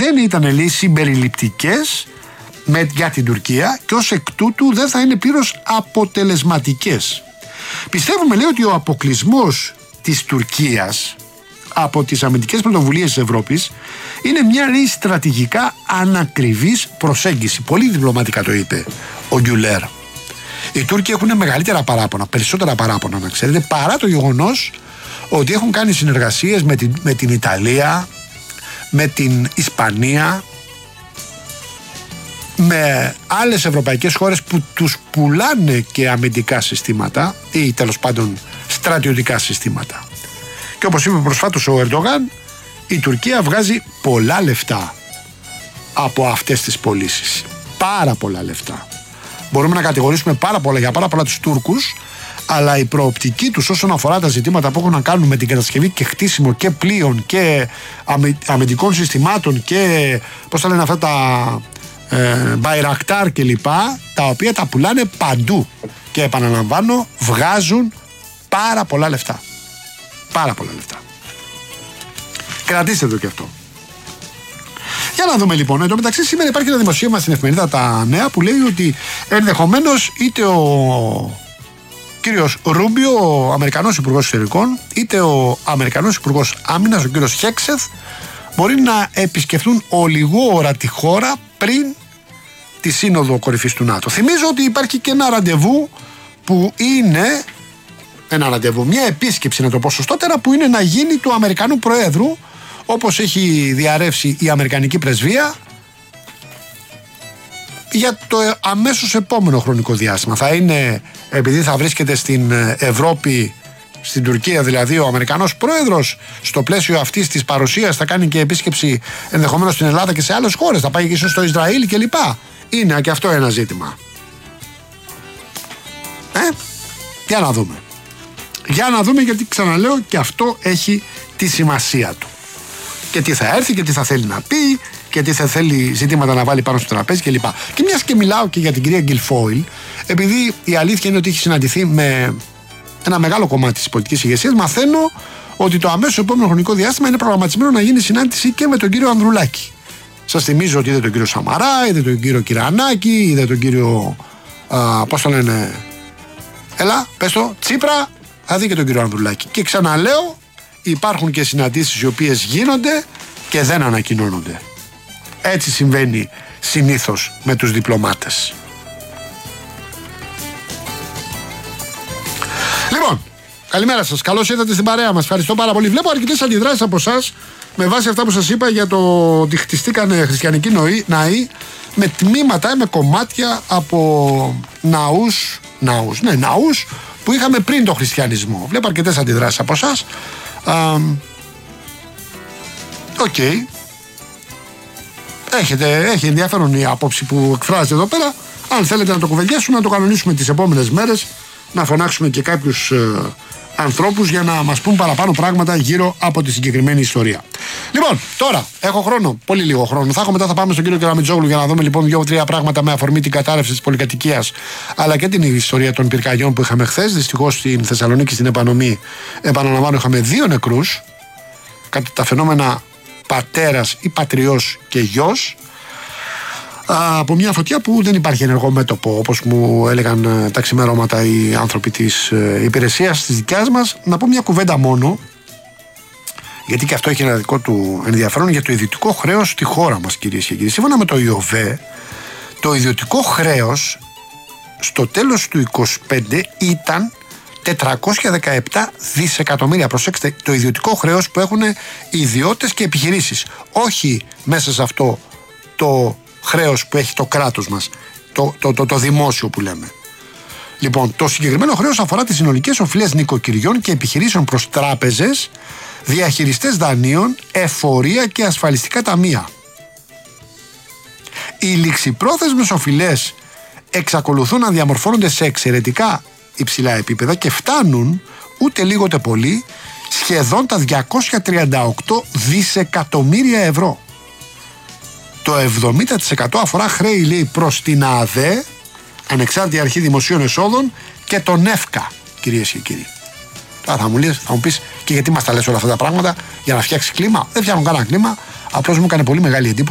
δεν ήταν, λέει, συμπεριληπτικές για την Τουρκία και ως εκ τούτου δεν θα είναι πλήρως αποτελεσματικές. Πιστεύουμε, λέει, ότι ο αποκλεισμός της Τουρκίας από τις αμυντικές πρωτοβουλίες της Ευρώπης είναι μια, λέει, στρατηγικά ανακριβής προσέγγιση. Πολύ διπλωματικά το είπε ο Γκιουλέρ. Οι Τούρκοι έχουν μεγαλύτερα παράπονα, περισσότερα παράπονα, να ξέρετε, παρά το γεγονός ότι έχουν κάνει συνεργασίες με την Ιταλία, με την Ισπανία, με άλλες ευρωπαϊκές χώρες που τους πουλάνε και αμυντικά συστήματα ή τέλος πάντων στρατιωτικά συστήματα. Και όπως είπε προσφάτως ο Ερντογάν, η Τουρκία βγάζει πολλά λεφτά από αυτές τις πωλήσεις. Πάρα πολλά λεφτά. Μπορούμε να κατηγορήσουμε για πάρα πολλά τους Τούρκους, αλλά η προοπτική τους όσον αφορά τα ζητήματα που έχουν να κάνουν με την κατασκευή και χτίσιμο και πλοίων και αμυντικών συστημάτων και πώς τα λένε αυτά τα Bayraktar και λοιπά, τα οποία τα πουλάνε παντού και επαναλαμβάνω βγάζουν πάρα πολλά λεφτά. Πάρα πολλά λεφτά. Κρατήστε το και αυτό. Για να δούμε λοιπόν. Εν τω μεταξύ, σήμερα υπάρχει ένα δημοσίευμα στην εφημερίδα Τα Νέα που λέει ότι ενδεχομένως είτε ο κύριος Ρούμπιο, ο Αμερικανός Υπουργός Εξωτερικών, είτε ο Αμερικανός Υπουργός Άμυνας, ο κύριος Χέξεθ, μπορεί να επισκεφτούν ολιγόωρα τη χώρα πριν τη Σύνοδο Κορυφής του ΝΑΤΟ. Θυμίζω ότι υπάρχει και ένα ραντεβού που είναι μια επίσκεψη, να το πω σωστότερα, που είναι να γίνει του Αμερικανού Προέδρου, όπως έχει διαρρεύσει η Αμερικανική Πρεσβεία, για το αμέσως επόμενο χρονικό διάστημα. Θα είναι, επειδή θα βρίσκεται στην Ευρώπη, στην Τουρκία δηλαδή, ο Αμερικανός Πρόεδρος, στο πλαίσιο αυτής της παρουσίας θα κάνει και επίσκεψη ενδεχομένως στην Ελλάδα και σε άλλες χώρες, θα πάει και ίσως στο Ισραήλ κλπ. Είναι και αυτό ένα ζήτημα. Για να δούμε. Για να δούμε, γιατί ξαναλέω και αυτό έχει τη σημασία του. Και τι θα έρθει και τι θα θέλει να πει και τι θα θέλει ζητήματα να βάλει πάνω στο τραπέζι κλπ. Και μιας και μιλάω και για την κυρία Γκιλφόιλ, επειδή η αλήθεια είναι ότι έχει συναντηθεί με ένα μεγάλο κομμάτι της πολιτικής ηγεσίας, μαθαίνω ότι το αμέσως επόμενο χρονικό διάστημα είναι προγραμματισμένο να γίνει συνάντηση και με τον κύριο Ανδρουλάκη. Σας θυμίζω ότι είδε τον κύριο Σαμαρά, είδε τον κύριο Κυρανάκη, είδε τον κύριο. Πώς το λένε. Έλα, πες το, Τσίπρα, θα δει και τον κύριο Ανδρουλάκη. Και ξαναλέω, υπάρχουν και συναντήσεις οι οποίες γίνονται και δεν ανακοινώνονται. Έτσι συμβαίνει συνήθως με τους διπλωμάτες. Λοιπόν, καλημέρα σας. Καλώς ήρθατε στην παρέα μας. Ευχαριστώ πάρα πολύ. Βλέπω αρκετές αντιδράσεις από εσάς με βάση αυτά που σας είπα για το ότι χτιστήκανε χριστιανικοί ναοί με τμήματα, με κομμάτια από ναούς που είχαμε πριν το χριστιανισμό. Βλέπω αρκετές αντιδράσεις από εσάς. Οκ. Έχει ενδιαφέρον η άποψη που εκφράζεται εδώ πέρα. Αν θέλετε να το κουβεντιάσουμε, να το κανονίσουμε τις επόμενες μέρες, να φωνάξουμε και κάποιους ανθρώπους για να μας πούν παραπάνω πράγματα γύρω από τη συγκεκριμένη ιστορία. Λοιπόν, τώρα έχω χρόνο, πολύ λίγο χρόνο. Θα πάμε στον κύριο Κεραμιτζόγλου για να δούμε λοιπόν 2-3 πράγματα με αφορμή την κατάρρευση της πολυκατοικίας, αλλά και την ιστορία των πυρκαγιών που είχαμε χθες. Δυστυχώς στην Θεσσαλονίκη, στην επανομή, επαναλαμβάνω, είχαμε 2 νεκρούς κατά τα φαινόμενα πατέρας ή πατριός και γιος, από μια φωτιά που δεν υπάρχει ενεργό μέτωπο, όπως μου έλεγαν τα ξημερώματα οι άνθρωποι της υπηρεσίας της δικιάς μας. Να πω μια κουβέντα μόνο, γιατί και αυτό έχει ένα δικό του ενδιαφέρον, για το ιδιωτικό χρέος στη χώρα μας, κυρίες και κύριοι. Σύμφωνα με το ΙΟΒΕ, το ιδιωτικό χρέος στο τέλος του 2025 ήταν 417 δισεκατομμύρια. Προσέξτε, το ιδιωτικό χρέος που έχουν οι ιδιώτες και επιχειρήσεις. Όχι μέσα σε αυτό το χρέος που έχει το κράτος μας, το δημόσιο που λέμε. Λοιπόν, το συγκεκριμένο χρέος αφορά τις συνολικές οφειλές νοικοκυριών και επιχειρήσεων προς τράπεζες, διαχειριστές δανείων, εφορία και ασφαλιστικά ταμεία. Οι ληξιπρόθεσμες οφειλές εξακολουθούν να διαμορφώνονται σε εξαιρετικά υψηλά επίπεδα και φτάνουν ούτε λίγο ούτε πολύ σχεδόν τα 238 δισεκατομμύρια ευρώ. Το 70% αφορά χρέη, λέει, προς την ΑΔΕ, Ανεξάρτητη Αρχή Δημοσίων Εσόδων, και τον ΕΦΚΑ, κυρίες και κύριοι. Τώρα θα μου πεις, και γιατί μας τα λες όλα αυτά τα πράγματα, για να φτιάξει κλίμα? Δεν φτιάχνουν κανένα κλίμα, απλώς μου έκανε πολύ μεγάλη εντύπωση